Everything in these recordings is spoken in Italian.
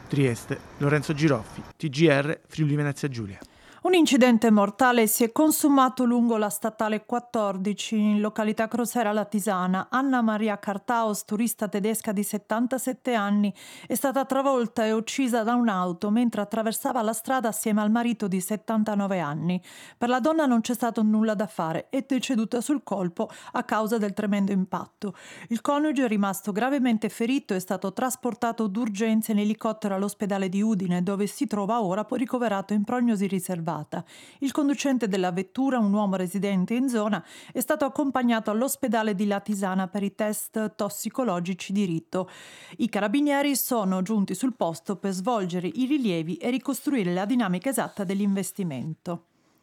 Trieste, Lorenzo Giroffi, TGR, Friuli Venezia Giulia. Un incidente mortale si è consumato lungo la statale 14 in località Crosera La Tisana. Anna Maria Cartaos, turista tedesca di 77 anni, è stata travolta e uccisa da un'auto mentre attraversava la strada assieme al marito di 79 anni. Per la donna non c'è stato nulla da fare, è deceduta sul colpo a causa del tremendo impatto. Il coniuge è rimasto gravemente ferito e è stato trasportato d'urgenza in elicottero all'ospedale di Udine, dove si trova ora poi ricoverato in prognosi riservata. Il conducente della vettura, un uomo residente in zona, è stato accompagnato all'ospedale di La Tisana per i test tossicologici di rito. I carabinieri sono giunti sul posto per svolgere i rilievi e ricostruire la dinamica esatta dell'investimento.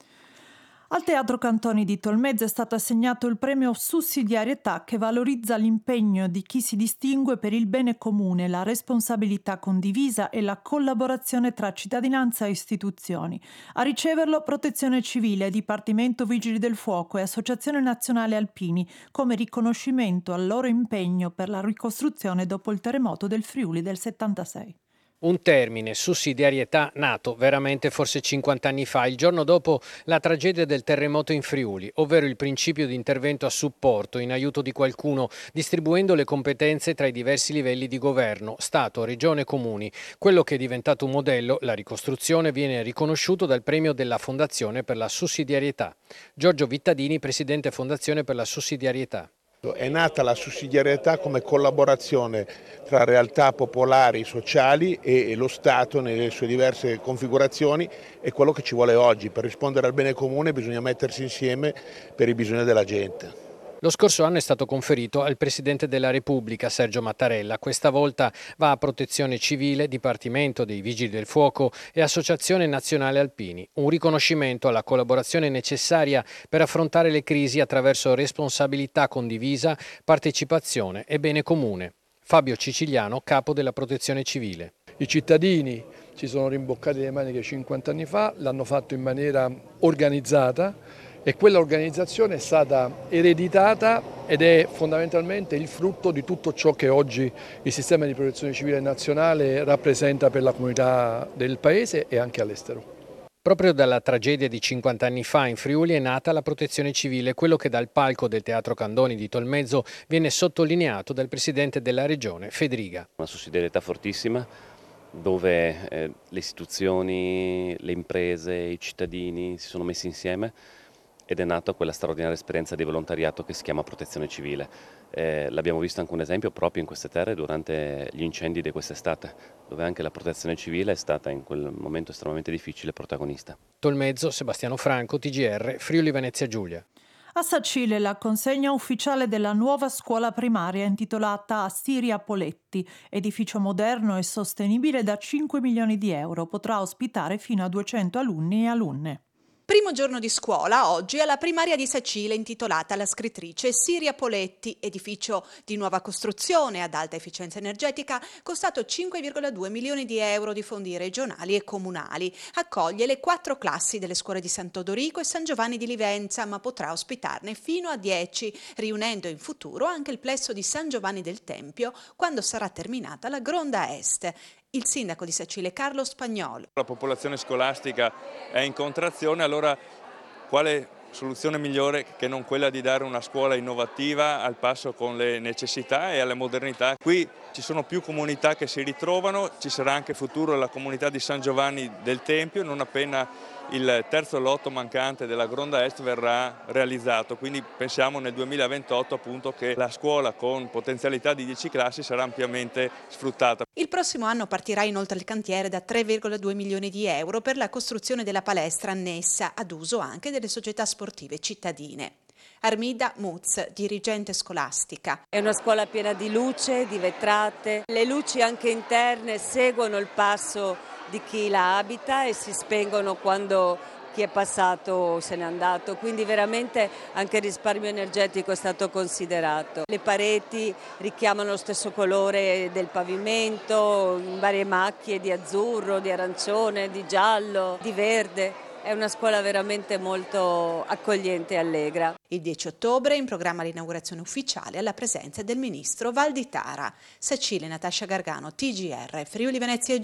Al Teatro Cantoni di Tolmezzo è stato assegnato il premio Sussidiarietà, che valorizza l'impegno di chi si distingue per il bene comune, la responsabilità condivisa e la collaborazione tra cittadinanza e istituzioni. A riceverlo Protezione Civile, Dipartimento Vigili del Fuoco e Associazione Nazionale Alpini, come riconoscimento al loro impegno per la ricostruzione dopo il terremoto del Friuli del 76. Un termine, sussidiarietà, nato veramente forse 50 anni fa, il giorno dopo la tragedia del terremoto in Friuli, ovvero il principio di intervento a supporto, in aiuto di qualcuno, distribuendo le competenze tra i diversi livelli di governo, Stato, Regione e Comuni. Quello che è diventato un modello, la ricostruzione, viene riconosciuto dal premio della Fondazione per la Sussidiarietà. Giorgio Vittadini, presidente Fondazione per la Sussidiarietà. È nata la sussidiarietà come collaborazione tra realtà popolari, sociali e lo Stato nelle sue diverse configurazioni. È quello che ci vuole oggi. Per rispondere al bene comune bisogna mettersi insieme per i bisogni della gente. Lo scorso anno è stato conferito al Presidente della Repubblica, Sergio Mattarella. Questa volta va a Protezione Civile, Dipartimento dei Vigili del Fuoco e Associazione Nazionale Alpini. Un riconoscimento alla collaborazione necessaria per affrontare le crisi attraverso responsabilità condivisa, partecipazione e bene comune. Fabio Ciciliano, capo della Protezione Civile. I cittadini si sono rimboccati le maniche 50 anni fa, l'hanno fatto in maniera organizzata, e quella organizzazione è stata ereditata ed è fondamentalmente il frutto di tutto ciò che oggi il sistema di protezione civile nazionale rappresenta per la comunità del Paese e anche all'estero. Proprio dalla tragedia di 50 anni fa in Friuli è nata la Protezione Civile, quello che dal palco del Teatro Candoni di Tolmezzo viene sottolineato dal Presidente della Regione, Fedriga. Una sussidiarietà fortissima, dove le istituzioni, le imprese, i cittadini si sono messi insieme ed è nata quella straordinaria esperienza di volontariato che si chiama Protezione Civile. L'abbiamo visto anche un esempio proprio in queste terre durante gli incendi di quest'estate, dove anche la Protezione Civile è stata in quel momento estremamente difficile protagonista. Tolmezzo, Sebastiano Franco, TGR, Friuli Venezia Giulia. A Sacile la consegna ufficiale della nuova scuola primaria intitolata Siria Poletti, edificio moderno e sostenibile da 5 milioni di euro, potrà ospitare fino a 200 alunni e alunne. Primo giorno di scuola oggi alla primaria di Sacile intitolata alla scrittrice Siria Poletti, edificio di nuova costruzione ad alta efficienza energetica, costato 5,2 milioni di euro di fondi regionali e comunali. Accoglie le 4 classi delle scuole di Santo Dorico e San Giovanni di Livenza, ma potrà ospitarne fino a 10, riunendo in futuro anche il plesso di San Giovanni del Tempio quando sarà terminata la Gronda Est. Il sindaco di Sacile, Carlo Spagnolo. La popolazione scolastica è in contrazione, allora quale soluzione migliore che non quella di dare una scuola innovativa al passo con le necessità e alle modernità? Qui ci sono più comunità che si ritrovano, ci sarà anche futuro la comunità di San Giovanni del Tempio, non appena il terzo lotto mancante della Gronda Est verrà realizzato, quindi pensiamo nel 2028 appunto che la scuola con potenzialità di 10 classi sarà ampiamente sfruttata. Il prossimo anno partirà inoltre il cantiere da 3,2 milioni di euro per la costruzione della palestra annessa ad uso anche delle società sportive cittadine. Armida Muz, dirigente scolastica. È una scuola piena di luce, di vetrate, le luci anche interne seguono il passo di chi la abita e si spengono quando chi è passato se n'è andato, quindi veramente anche il risparmio energetico è stato considerato. Le pareti richiamano lo stesso colore del pavimento, in varie macchie di azzurro, di arancione, di giallo, di verde. È una scuola veramente molto accogliente e allegra. Il 10 ottobre è in programma l'inaugurazione ufficiale alla presenza del ministro Valditara. Sacile, Natascia Gargano, TGR, Friuli Venezia Giulia.